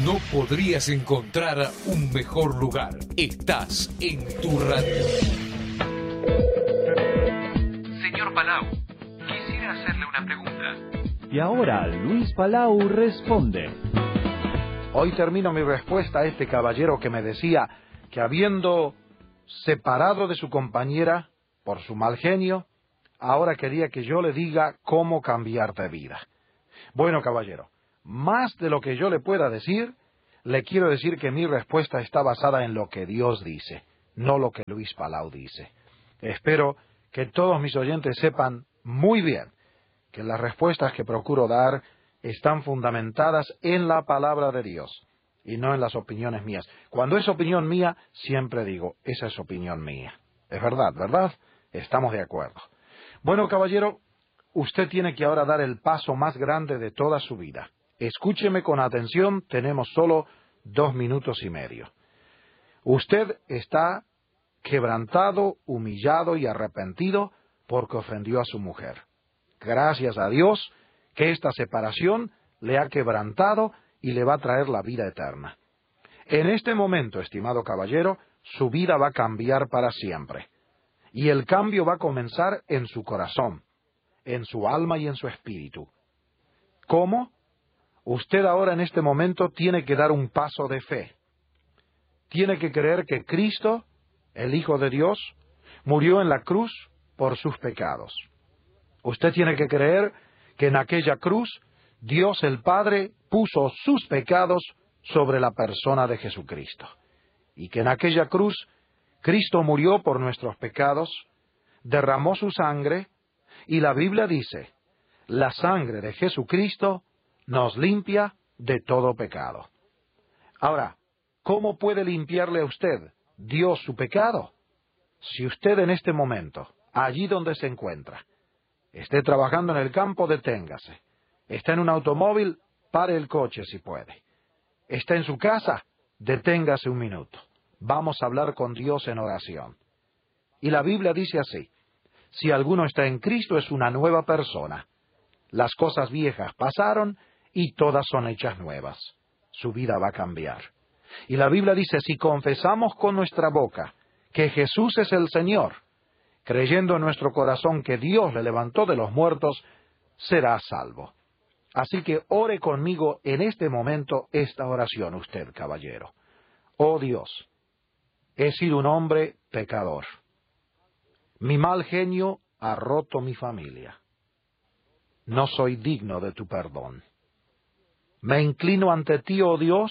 No podrías encontrar un mejor lugar. Estás en tu radio. Señor Palau, quisiera hacerle una pregunta. Y ahora Luis Palau responde. Hoy termino mi respuesta a este caballero que me decía que habiendo separado de su compañera por su mal genio, ahora quería que yo le diga cómo cambiar de vida. Bueno, caballero, más de lo que yo le pueda decir, le quiero decir que mi respuesta está basada en lo que Dios dice, no lo que Luis Palau dice. Espero que todos mis oyentes sepan muy bien que las respuestas que procuro dar están fundamentadas en la palabra de Dios y no en las opiniones mías. Cuando es opinión mía, siempre digo, esa es opinión mía. Es verdad, ¿verdad? Estamos de acuerdo. Bueno, caballero, usted tiene que ahora dar el paso más grande de toda su vida. Escúcheme con atención, tenemos solo 2 minutos y medio. Usted está quebrantado, humillado y arrepentido porque ofendió a su mujer. Gracias a Dios que esta separación le ha quebrantado y le va a traer la vida eterna. En este momento, estimado caballero, su vida va a cambiar para siempre. Y el cambio va a comenzar en su corazón, en su alma y en su espíritu. ¿Cómo? Usted ahora en este momento tiene que dar un paso de fe. Tiene que creer que Cristo, el Hijo de Dios, murió en la cruz por sus pecados. Usted tiene que creer que en aquella cruz Dios el Padre puso sus pecados sobre la persona de Jesucristo. Y que en aquella cruz Cristo murió por nuestros pecados, derramó su sangre, y la Biblia dice, la sangre de Jesucristo nos limpia de todo pecado. Ahora, ¿cómo puede limpiarle a usted Dios su pecado? Si usted en este momento, allí donde se encuentra, esté trabajando en el campo, deténgase. Está en un automóvil, pare el coche si puede. Está en su casa, deténgase un minuto. Vamos a hablar con Dios en oración. Y la Biblia dice así, si alguno está en Cristo es una nueva persona. Las cosas viejas pasaron y todas son hechas nuevas. Su vida va a cambiar. Y la Biblia dice, si confesamos con nuestra boca que Jesús es el Señor, creyendo en nuestro corazón que Dios le levantó de los muertos, será salvo. Así que ore conmigo en este momento esta oración usted, caballero. Oh Dios, he sido un hombre pecador. Mi mal genio ha roto mi familia. No soy digno de tu perdón. Me inclino ante ti, oh Dios,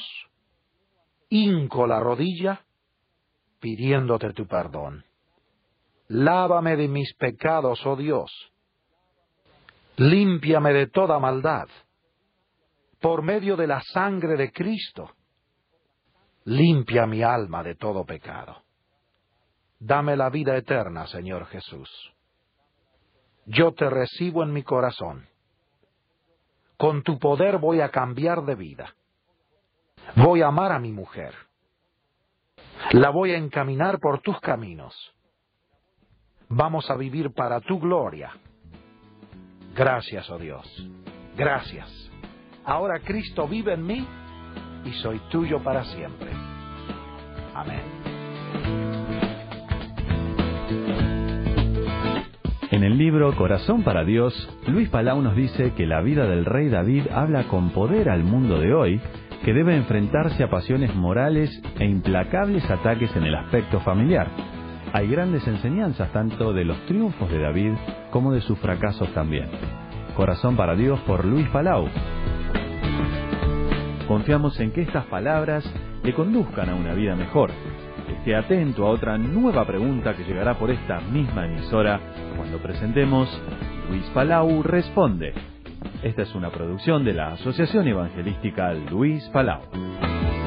hinco la rodilla, pidiéndote tu perdón. Lávame de mis pecados, oh Dios. Límpiame de toda maldad. Por medio de la sangre de Cristo, limpia mi alma de todo pecado. Dame la vida eterna, Señor Jesús. Yo te recibo en mi corazón. Con tu poder voy a cambiar de vida. Voy a amar a mi mujer. La voy a encaminar por tus caminos. Vamos a vivir para tu gloria. Gracias, oh Dios. Gracias. Ahora Cristo vive en mí y soy tuyo para siempre. Amén. En el libro Corazón para Dios, Luis Palau nos dice que la vida del rey David habla con poder al mundo de hoy, que debe enfrentarse a pasiones morales e implacables ataques en el aspecto familiar. Hay grandes enseñanzas tanto de los triunfos de David como de sus fracasos también. Corazón para Dios por Luis Palau. Confiamos en que estas palabras le conduzcan a una vida mejor. Esté atento a otra nueva pregunta que llegará por esta misma emisora cuando presentemos Luis Palau Responde. Esta es una producción de la Asociación Evangelística Luis Palau.